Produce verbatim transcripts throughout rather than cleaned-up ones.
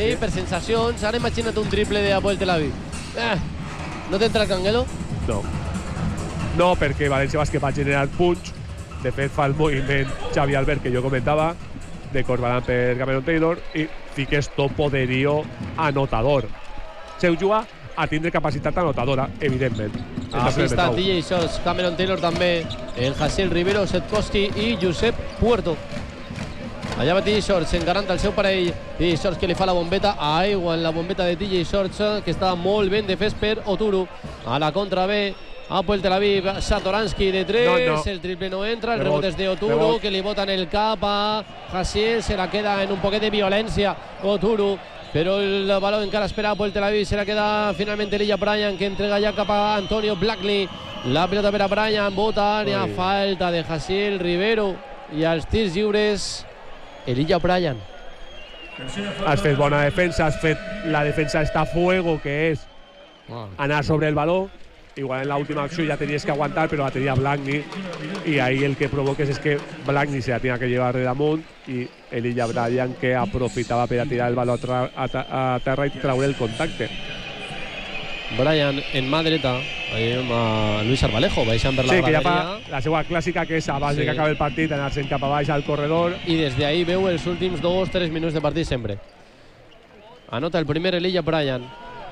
sí. Per sensacions. Ara imagina't un triple de Apoel Tel Aviv. Eh, no t'entra el canguelo? No. No, perquè València Bàsquet va generar punts. De fet, fa el moviment Xavi Albert, que jo comentava, de Corbalan per Cameron Taylor, i fiques tot poderío anotador. Seu juga a tindre capacitat anotadora, evidentment. Aquí està T J Shorts, Cameron Taylor també, el Jaciel Rivero, Setkowski i Josep Puerto. Allà va T J Shorts, encarant el seu parell. T J Shorts que li fa la bombeta a aigua en la bombeta de T J Shorts, que està molt ben defès per Oturu. A la contra B, Apoel Tel Aviv, Satoransky de tres, no, no. El triple no entra, el rebot, rebot és de Oturu, rebot. Que li bota en el cap a Jaciel, se la queda en un poquet de violència Oturu, però el baló encara espera Apoel Tel Aviv, se la queda finalment Elijah Bryant, que entrega ja cap a Antonio Blackley, la pelota per a Bryant, bota, hi ha falta de Jaciel Rivero, i als tirs lliures Elijah Bryant. Has fet bona defensa, has fet la defensa està a fuego, que és anar sobre el baló. Igual en la última acció ya tenías que aguantar, pero la tenía Blackney, y ahí el que provoques es que Blackney se la tenía que llevar de damunt y Elijah Bryant, que aprofitava per a tirar el baló a, a, a terra i traure el contacte. Bryant en mà dreta, veiem a Luis Arbalejo baixant per la sí, graderia. Sí, que ja fa la seva clàssica, que és abans sí. de que acabi el partit anar-se'n cap a baix al corredor. I des d'ahí veu els últims dos tres minuts de partit sempre. Anota el primer Elijah Bryant.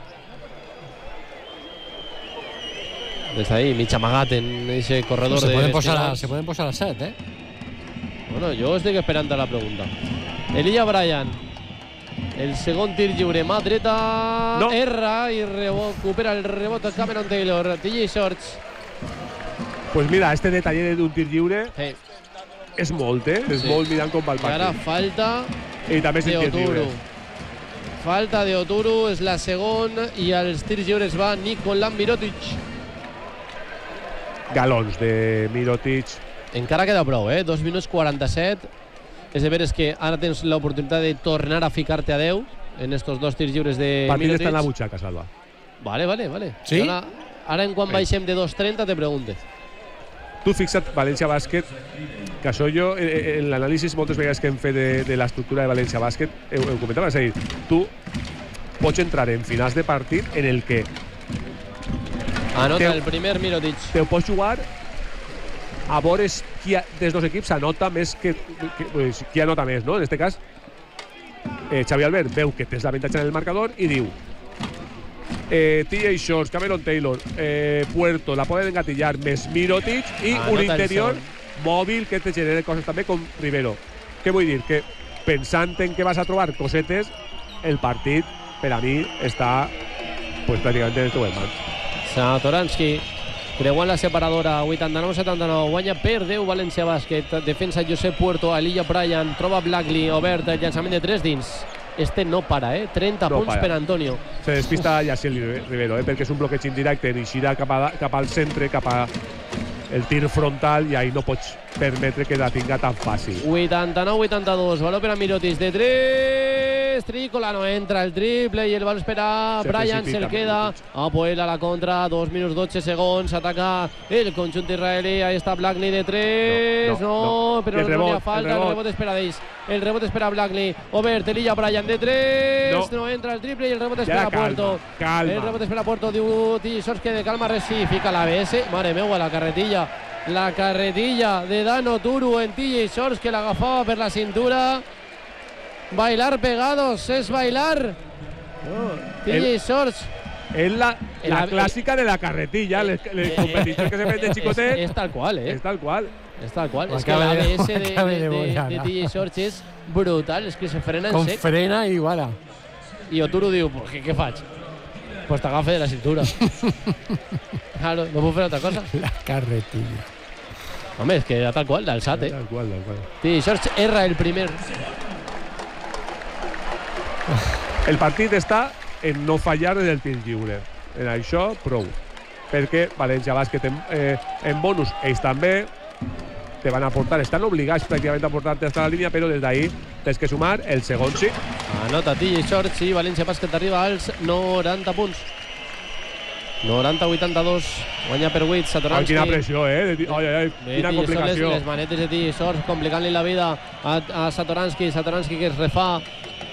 Des d'ahí, mig amagat en ese corredor se de pueden posar a, Se pueden posar a set, eh? Bueno, jo estic esperant a la pregunta. Elijah Bryant, el segon tir lliure, mà dreta, no. Erra i recupera el rebot Cameron Taylor. T J Shorts. Pues mira, este detalle d'un tir lliure sí. és molt, eh? És sí. molt mirant com va el partit. I ara falta I també és de tir lliure. Falta de Oturu, és la segona, i als tirs lliures va Nikola Mirotic. Galons de Mirotic. Encara queda prou, eh? dos minuts quaranta-set. És de veres que ara tens l'oportunitat de tornar a ficar-te a deu en estos dos tirs lliures de Partit Mirotic. està en la butxaca, Salva. Vale, vale, vale. Sí? Ara, ara en quan sí. baixem de dos trenta te preguntes. Tu fixa't, València Bàsquet, que això jo, en l'anàlisi moltes vegades que hem fet de, de l'estructura de València Bàsquet, ho, ho comentava, és a dir, tu pots entrar en finals de partit en el que anota te, el primer Mirotic. Te ho pots jugar a veure qui ha, dels dos equips anota més que, que pues, qui anota més, no? En aquest cas, eh, Xavi Albert veu que tens l'avantatge en el marcador i diu eh, T J Shorts, Cameron Taylor, eh, Puerto, la poden engatillar més Mirotic i anota un interior mòbil que te genera coses també com Rivero. Què vull dir? Que pensant en que vas a trobar cosetes, el partit per a mi està pues, pràcticament en el teu mans. Satoransky creuant la separadora, vuitanta-nou setanta-nou, guanya per deu València Bàsquet, defensa Josep Puerto, Elijah Bryant, troba Blackley, obert, el llançament de tres dins. Este no para, eh? trenta no punts para. Per Antonio. Se despista Yaciel Rivero, eh? perquè és un bloqueig indirecte, eixirà cap, a, cap al centre, cap a el tir frontal, i ahí no pots permetre que la tinga tan fàcil. vuitanta-nou vuitanta-dos, valor per a Mirotic de tres, Trícola no entra el triple i el baló espera Bryant, se'l queda. Apoel a la contra, dos minuts dotze segons, ataca el conjunt israelí, ahí està Blackley de tres, no, no, no, no. però el no rebot, hi ha falta, el rebot, el rebot espera d'ells, el rebot espera Blackley, obert, Elijah Bryant de tres, no. no entra el triple i el rebot espera calma, Puerto, calma. el rebot espera Puerto, diu T J Shorts que de calma res, sí, fica la B S, mare meua, la carretilla, la carretilla de Dan Oturu en T J Shorts, que l'agafava per la cintura. Bailar pegados, es bailar. Oh, T J Shorts. Es la, la, la clásica de la carretilla, el, el, el competición que se mete en Chicotet. Es, es tal cual, ¿eh? Es tal cual. Es tal cual. Es que la A B S de, de, de, de T J Shorts es brutal, es que se frena en Con sec. frena i voilà. I Oturu diu, pues, què, què faig? Pues t'agafa de la cintura. Claro, no puc fer altra cosa. La carretilla. Home, és que era tal qual, d'alçat, eh? Tal qual, tal qual. T J Shorts erra el primer. El partit està en no fallar en el tir lliure. En això, prou. Perquè València Bàsquet en, eh, en bonus, ells també te van a aportar, estan obligats pràcticament a aportar-te hasta la línia, però des d'ahí tens que sumar el segon sí. Anota T J Shorts i València Bàsquet arriba als noranta punts. noranta vuitanta-dos, guanya per vuit, Satoransky. Quina pressió, eh? Ai, ai, ai, quina complicació. Les, les manetes de T J Shorts complicant-li la vida a, a Satoransky, Satoransky que es refà,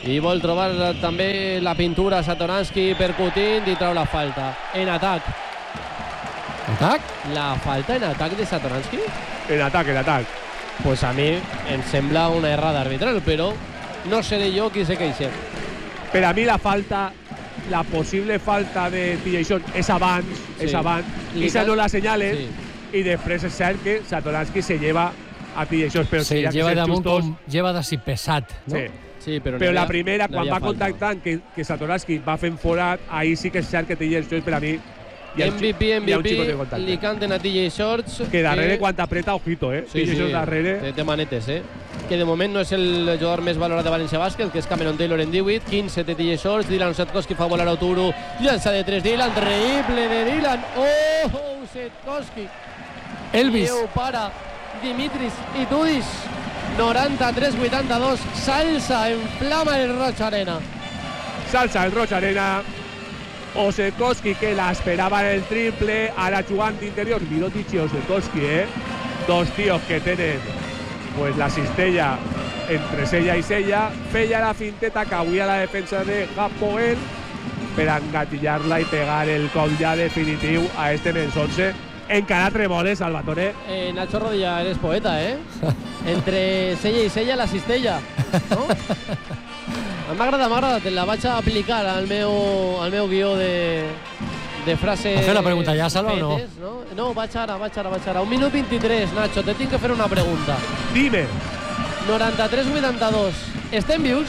i vol trobar també la pintura Satoransky percutint i trau la falta. En atac. Atac? La falta en atac de Satoransky? En atac, en atac. Pues a mi em sembla una errada arbitral, però no seré jo qui se queixa. Per a mi la falta, la possible falta de T J Shorts és abans, Sí. és abans. Li I esa cal- no la senyalen. Sí. Y després és cert que Satoransky se lleva a T J Shorts, però Sí, tenia que lleva ser damunt justos. com... Lleva d'ací pesat, no? Sí. Sí, però, Però no la havia- primera, no quan havia va falta. contactant, que, que Satoransky va fent forat, ahí sí que és cert que T J Shorts per a mi hi ha un, M V P, hi ha un xico de M V P, contacte. li canten a T J Shorts. Que darrere quan t'apreta, ojito, eh? Sí, T J sí, Shorts darrere. té, té manetes, eh? Que de moment no és el jugador més valorat de València Bàsquet, que és Cameron Taylor en divuit, quinze té T J Shorts, Dylan Setkowski fa volar Autouro, llança de tres Dylan, triple de Dylan, oh, Setkowski. Elvis. I ho para Dimitris i Tudis, noranta-tres vuitanta-dos, salsa en flama el Roig Arena. Salsa el Roig Arena. Osekowski, que la esperava en el triple, ara jugant d'interior. Mirotic i Osekowski, eh? Dos tios que tenen pues, la cistella entre sella i sella. Feia la finteta que avui a la defensa de Hapoel per engatillar-la i pegar el cop ja definitiu a este menys onze. Encara tremoles, Salvatore. Eh, Nacho Rodilla, eres poeta, eh? Entre sella i sella, la cistella, no? M'agrada, m'agrada, te la vaig a aplicar al meu, al meu guió de, de frases... ¿Has fet la pregunta ja, Salva, o no? fetes, no? No, vaig ara, vaig ara, vaig ara. Un minut vint-i-tres, Nacho, te tinc que fer una pregunta. Dime. noranta-tres vuitanta-dos, estem vius?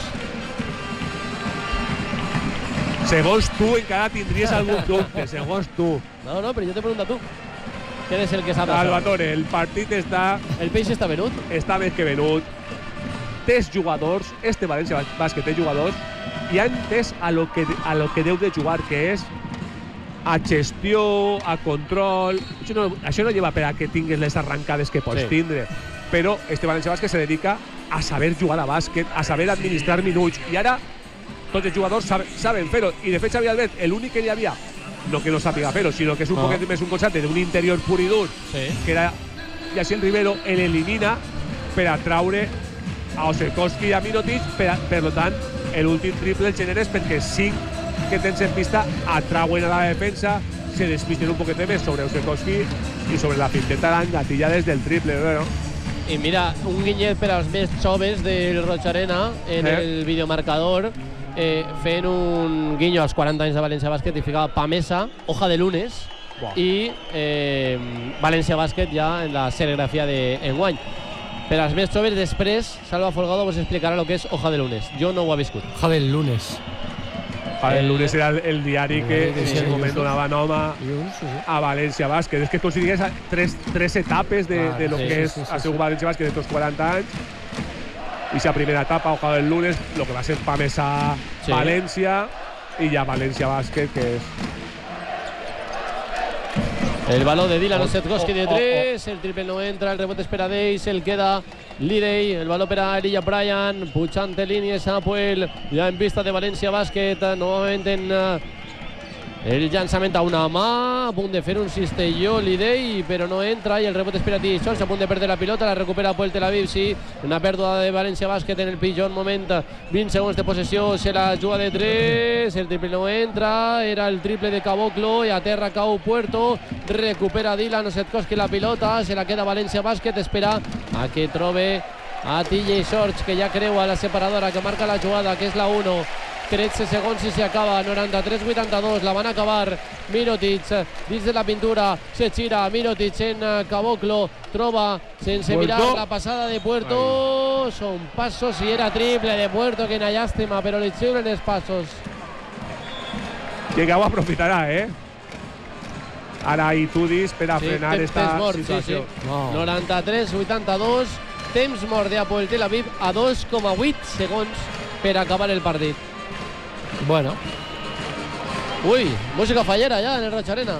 Segons tu encara tindries algun dubte, segons tu. No, no, però jo te pregunto a tu. Que eres el que sap això. Salvatore, el partit està, El peix està venut? està més que venut. Tens jugadors, este València Bàsquet té jugadors i han entès a lo que, a lo que deu de jugar, que és a gestió, a control. Això no, això no lleva per a que tingues les arrancades que pots Sí. tindre, però este València Bàsquet se dedica a saber jugar a bàsquet, a saber administrar minuts, i ara tots els jugadors saben, saben fer-ho. I de fet Xavi Albert, l'únic que hi havia, no que no sàpiga fer-ho, sinó que és un No. poquet més un concepte d'un interior pur i dur, Sí. que era Yacine Rivero, l'elimina per a traure a Osekowski i a Mirotic. Per, a, per tant, l'últim triple el generes perquè cinc que tens en pista atrauen a la defensa, se despisten un poquet més sobre Osekowski i sobre la finteta engatilla des del triple. Bueno, I mira, un guinyet per als més joves del Roig Arena en Eh. el videomarcador, eh, fent un guinyo als quaranta anys de València Bàsquet i ficava Pamesa, hoja de lunes, Buah. i eh, València Bàsquet ja en la serigrafia d'enguany. Per als més joves, després, Salva Folgado vos explicarà el que és hoja de lunes. Jo no ho he viscut. Hoja del lunes. el El- lunes era el, el diari que en Sí, ese sí, moment sí. donava nom a, Dilluns, sí, sí. a València Bàsquet. És que consigues tres, tres etapes de, Ah, de lo sí, que sí, és sí, sí, el seu sí. València Bàsquet d'estos quaranta anys. I esa primera etapa, hoja del lunes, lo que va ser Pamesa Sí. València i ja València Bàsquet, que és El balón de Dylan Oh, Osetkowski de oh, oh, tres, el triple no entra, el rebote espera Deis, el queda Lidey, el balón para Elijah Bryan, puchante línies Apuel, ya en pista de València Bàsquet, nuevamente en uh, el llançament a una mà, a punt de fer un cistelló Lidey, però no entra, i el rebote espera T J Shorts, a punt de perdre la pilota, la recupera Apuel Tel Aviv, sí, una pèrdua de València Bàsquet en el pitjor moment, vint segons de possessió, se la juga de tres, el triple no entra, era el triple de Caboclo, i a terra cau Puerto, recupera Dylan Osetkowski la pilota, se la queda València Bàsquet, espera a que trobe a T J Shorts, que ja creua la separadora, que marca la jugada, que és la uno, tretze segons i s'acaba, noranta-tres vuitanta-dos, la van acabar Mirotic dins de la pintura, se gira Mirotic en Caboclo, troba sense Puerto. mirar la passada de Puerto, són passos i era triple de Puerto, que na llàstima, però li xiulen els passos. que ho aprofitarà, eh? Ara i Tudis per a Sí, frenar temps- esta temps mort, sí, situació. sí. No. noranta-tres vuitanta-dos, temps mort de Apoel Tel Aviv a dos coma vuit segons per acabar el partit. Bueno, Ui, música fallera ja en el Roig Arena.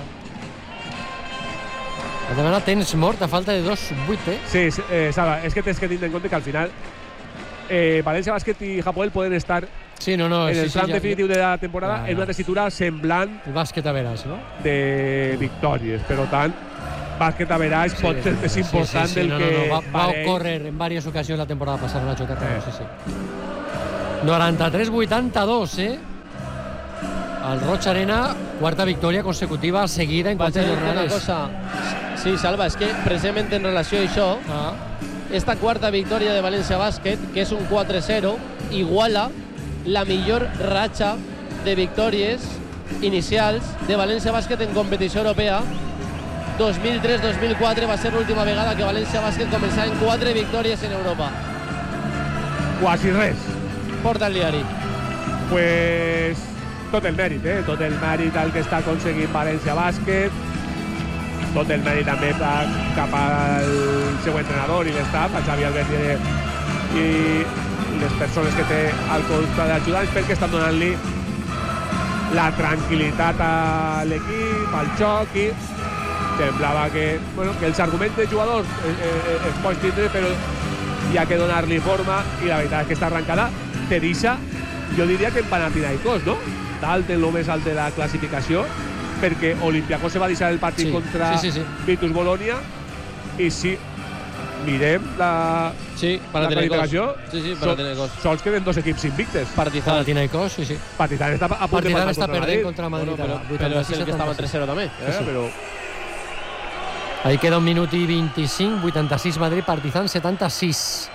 de verdad tens mort a falta de dos vuit, eh? Sí, sí, eh, Salva, és que tens que tindre en compte que al final eh, València Bàsquet i Hapoel poden estar Sí, no, no. en sí, el sí, tram ja- definitiu de la temporada Ja, ja. en una tessitura semblant El bàsquet a veres, no? de victòries. Per tant, bàsquet a veraix pot ser més important sí, sí, del no, que no, no. Va, va pareix. ocórrer en varias ocasiones la temporada pasada, Nacho Carrero, Eh. sí, sí. noranta-tres vuitanta-dos, eh? El Roig Arena, quarta victòria consecutiva seguida en quatre Vaig a dir una jornades. cosa. Sí, Salva, és que precisament en relació a això, Ah, esta quarta victòria de València Bàsquet, que és un quatre zero, iguala la millor ratxa de victòries inicials de València Bàsquet en competició europea. dos mil tres dos mil quatre va ser l'última vegada que València Bàsquet començava en quatre victòries en Europa. Quasi res. Porta el diari. Pues tot el mèrit, eh? Tot el mèrit el que està aconseguint València Bàsquet, tot el mèrit també cap al seu entrenador i l'estaf, a Xavi Albert i, i les persones que té al costat d'ajudants, perquè estan donant-li la tranquil·litat a l'equip, al xoc, i semblava que, bueno, que els arguments de jugadors eh, eh, es pots tindre, però hi ha que donar-li forma, i la veritat és que està arrencada. Te deixa, jo diria que en Panathinaikos, no? Dalt, en lo més alt de la classificació, perquè Olympiacos se va deixar el partit Sí, contra sí, sí, sí. Virtus Bologna, i si mirem la, Sí, la Panathinaikos. classificació, Sí, sí, sol- Panathinaikos. sols queden dos equips invictes. Partizan. Panathinaikos, sí, sí. Partizan està a punt de Partizan empatar està contra perdent Madrid. contra Madrid. Bueno, però, ara, però és el que estava en tres zero també. Eh, sí. però Ahí queda un minut i vint-i-cinc, vuitanta-sis Madrid, Partizan setanta-sis.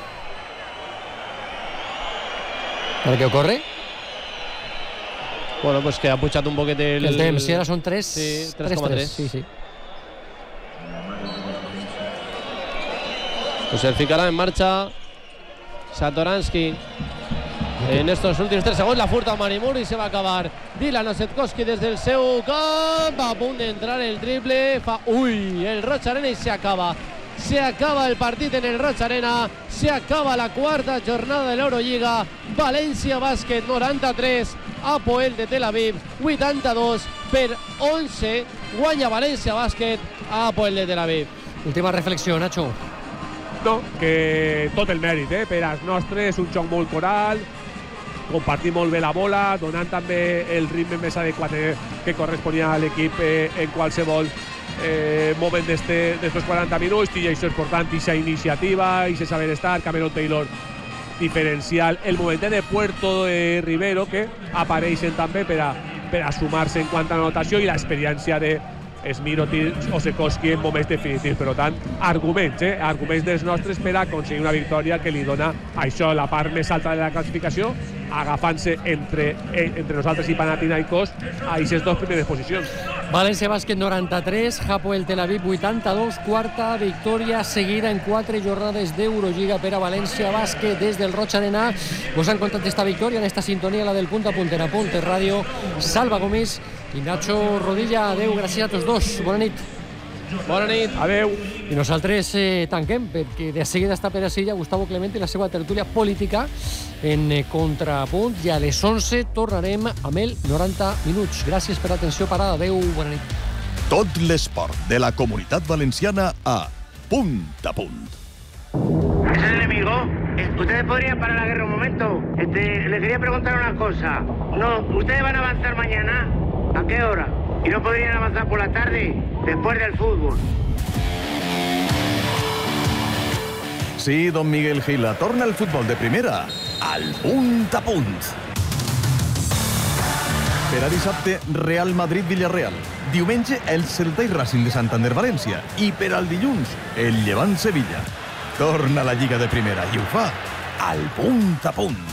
¿Para qué ocurre? Bueno, pues que ha pujat un poquet el... El temps, si ara són tres, Sí, tres tres, coma tres. Sí, sí. Pues el ficarà en marxa Satoransky. En estos últims tres segons la furta Marimur i se va acabar Dylan Osetkowski des del seu camp, a punt d'entrar el triple, fa ui, el Roig Arena i se acaba. Se acaba el partit en el Roig Arena, se acaba la quarta jornada de l'Eurolliga. València Bàsquet noranta-tres, Hapoel de Tel Aviv vuitanta-dos, per onze guanya València Bàsquet a Hapoel de Tel Aviv. Última reflexió, Nacho. no, que tot el mèrit, eh? Per als nostres, un joc molt coral, compartir molt bé la bola, donant també el ritme més adequat que corresponia a l'equip eh, en qualsevol eh, moment d'estos quaranta minuts, i això és important, aquesta iniciativa, i saber estar, Cameron Taylor diferencial, el momentet de Puerto de Rivero, que apareixen també per a, per a sumar-se en quant a anotació, i l'experiència de Smirotic o Osetkowski en moments definitius. Per tant, arguments, eh? arguments dels nostres per a aconseguir una victòria que li dona això, la part més alta de la classificació, agafant-se entre, eh, entre nosaltres i Panathinaikos a aquestes dues primeres posicions. València Bàsquet noranta-tres, Hapoel Tel Aviv vuitanta-dos, quarta victòria seguida en quatre jornades d'Eurolliga per a València Bàsquet des del Roig Arena. Vos han contat esta victòria en esta sintonia, la del Punt a Punt en Apunte Ràdio. Salva Gómez i Nacho Rodilla. Adeu, gràcies a tots dos. Bona nit. Bona nit. Adeu. I nosaltres eh, tanquem, perquè de seguida està per ací Gustavo Clemente i la seva tertúlia política en eh, Contrapunt, i a les onze tornarem amb el noranta minuts. Gràcies per l'atenció parada. Adeu, bona nit. Tot l'esport de la Comunitat Valenciana a Punt a Punt. ¿Es el enemigo? Eh, ¿Ustedes podrían parar la guerra un momento? Este, le quería preguntar una cosa. No, ¿ustedes van a avanzar mañana? ¿A qué hora? ¿Y no podrían avanzar por la tarde? Después del fútbol. Sí, don Miguel Gila, torna el futbol de primera al Punt a Punt. Per a dissabte, Real Madrid-Villarreal. Diumenge, el Celta i Racing de Santander València. I per al dilluns, el Llevant Sevilla. Torna la Lliga de primera i ho fa al Punt a Punt.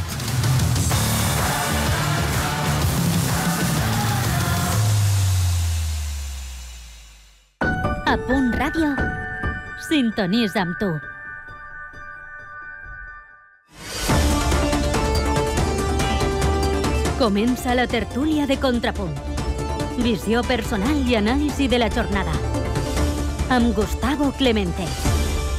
A Punt Ràdio, sintonitza amb tu. Comença la tertúlia de Contrapunt. Visió personal i anàlisi de la jornada. Amb Gustavo Clemente.